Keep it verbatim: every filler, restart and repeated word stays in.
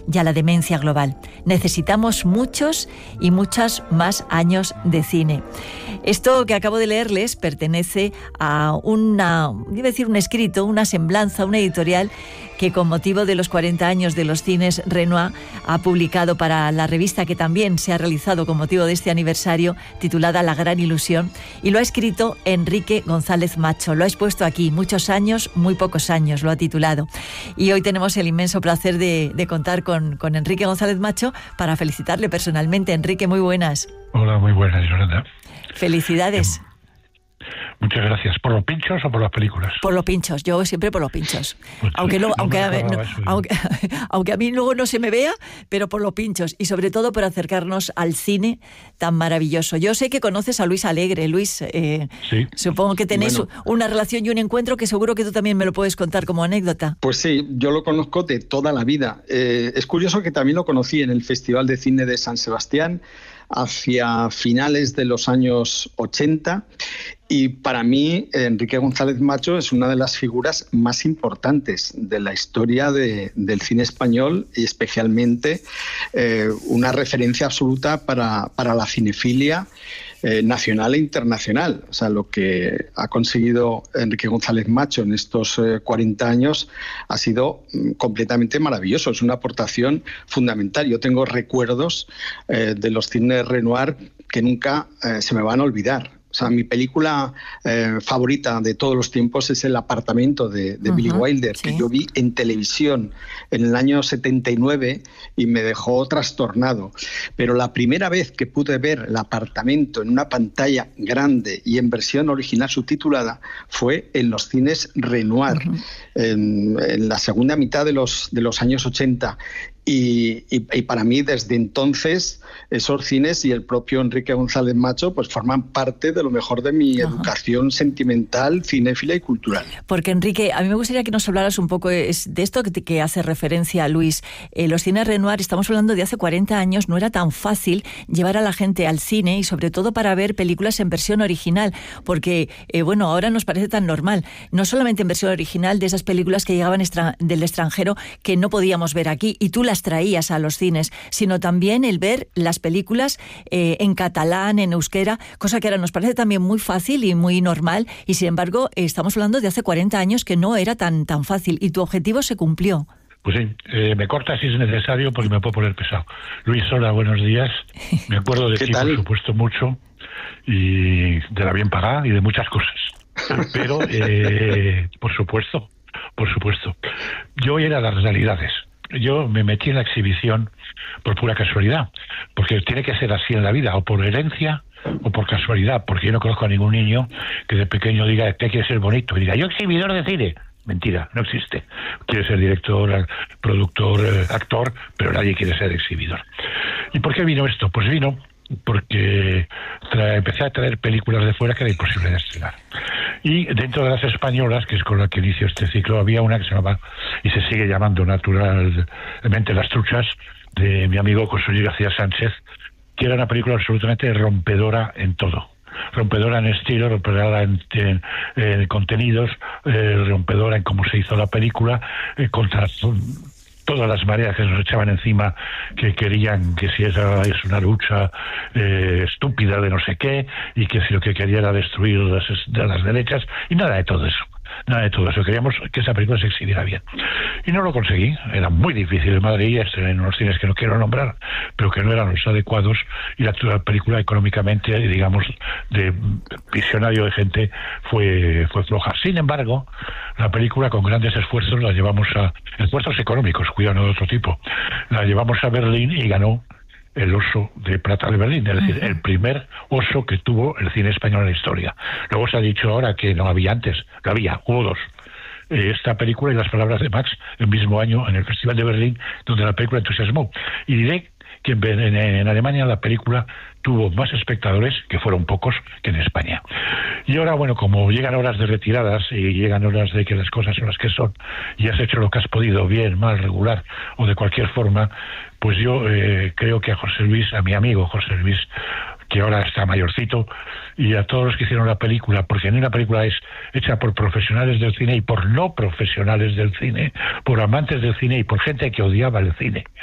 y a la demencia global. Necesitamos muchos y muchos más años de cine. Esto que acabo de leerles pertenece a una, iba a decir un escrito, una semblanza, una editorial que con motivo de los cuarenta años de los cines Renoir ha publicado para la revista, que también se ha realizado con motivo de este aniversario, titulada La Gran Ilusión, y lo ha escrito Enrique González Macho. Lo ha expuesto aquí, muchos años, muy pocos años, lo ha titulado. Y hoy tenemos el inmenso placer de, de contar con, con Enrique González Macho para felicitarle personalmente. Enrique, muy buenas. Hola, muy buenas, Yolanda. Felicidades. Eh, Muchas gracias. ¿Por los pinchos o por las películas? Por los pinchos, yo siempre por los pinchos. Pues aunque, no, no aunque, a, no, eso, aunque, aunque a mí luego no se me vea, pero por los pinchos. Y sobre todo por acercarnos al cine tan maravilloso. Yo sé que conoces a Luis Alegre. Luis, eh, sí. Supongo que tenéis bueno. una relación y un encuentro que seguro que tú también me lo puedes contar como anécdota. Pues sí, yo lo conozco de toda la vida. Eh, es curioso que también lo conocí en el Festival de Cine de San Sebastián hacia finales de los años ochenta, y para mí Enrique González Macho es una de las figuras más importantes de la historia de, del cine español, y especialmente eh, una referencia absoluta para, para la cinefilia eh, nacional e internacional. O sea, lo que ha conseguido Enrique González Macho en estos eh, cuarenta años ha sido mm, completamente maravilloso. Es una aportación fundamental. Yo tengo recuerdos eh, de los cines Renoir que nunca eh, se me van a olvidar. O sea, mi película eh, favorita de todos los tiempos es El apartamento de, de uh-huh, Billy Wilder, sí. que yo vi en televisión en el año setenta y nueve y me dejó trastornado. Pero la primera vez que pude ver El apartamento en una pantalla grande y en versión original subtitulada fue en los cines Renoir, uh-huh. en, en la segunda mitad de los, de los años ochenta. Y, y, y para mí, desde entonces, esos cines y el propio Enrique González Macho pues forman parte de lo mejor de mi Ajá. educación sentimental, cinéfila y cultural. Porque, Enrique, a mí me gustaría que nos hablaras un poco de esto que, que hace referencia a Luis. Eh, los cines Renoir, estamos hablando de hace cuarenta años, no era tan fácil llevar a la gente al cine, y sobre todo para ver películas en versión original, porque, eh, bueno, ahora nos parece tan normal, no solamente en versión original de esas películas que llegaban extra, del extranjero que no podíamos ver aquí, y tú las traías a los cines, sino también el ver las películas eh, en catalán, en euskera, cosa que ahora nos parece también muy fácil y muy normal, y sin embargo eh, estamos hablando de hace cuarenta años que no era tan, tan fácil, y tu objetivo se cumplió. Pues sí, eh, me corta si es necesario porque me puedo poner pesado. Luis, hola, buenos días. Me acuerdo de ti, por supuesto, mucho, y de la bien pagada y de muchas cosas. Pero, eh, por supuesto, por supuesto. Yo era las realidades. Yo me metí en la exhibición por pura casualidad, porque tiene que ser así en la vida, o por herencia o por casualidad, porque yo no conozco a ningún niño que de pequeño diga que quiere ser bonito y diga yo exhibidor de cine. Mentira, no existe. Quiere ser director, productor, actor, pero nadie quiere ser exhibidor. ¿Y por qué vino esto? Pues vino porque tra- empecé a traer películas de fuera que era imposible de estrenar. Y dentro de las españolas, que es con la que inicio este ciclo, había una que se llamaba, y se sigue llamando naturalmente, Las truchas, de mi amigo José Luis García Sánchez, que era una película absolutamente rompedora en todo. Rompedora en estilo, rompedora en, en, en contenidos, eh, rompedora en cómo se hizo la película, eh, contra todas las mareas que nos echaban encima, que querían que si esa es una lucha eh, estúpida de no sé qué, y que si lo que quería era destruir las, de las derechas, y nada de todo eso. Nada de todo eso. Queríamos que esa película se exhibiera bien. Y no lo conseguí. Era muy difícil en Madrid, en unos cines que no quiero nombrar, pero que no eran los adecuados, y la, la película económicamente, digamos, de visionario de gente, fue, fue floja. Sin embargo, la película, con grandes esfuerzos, la llevamos a... esfuerzos económicos, cuidado, no de otro tipo. La llevamos a Berlín y ganó el Oso de Plata de Berlín, es decir, el primer oso que tuvo el cine español en la historia. Luego se ha dicho ahora que no había antes, que había, hubo dos. Esta película y Las palabras de Max, el mismo año en el Festival de Berlín, donde la película entusiasmó. Y diré que en, en, en Alemania la película tuvo más espectadores, que fueron pocos, que en España. Y ahora, bueno, como llegan horas de retiradas y llegan horas de que las cosas son las que son, y has hecho lo que has podido, bien, mal, regular, o de cualquier forma, pues yo eh, creo que a José Luis, a mi amigo José Luis, que ahora está mayorcito, y a todos los que hicieron la película, porque en una película es hecha por profesionales del cine y por no profesionales del cine, por amantes del cine y por gente que odiaba el cine,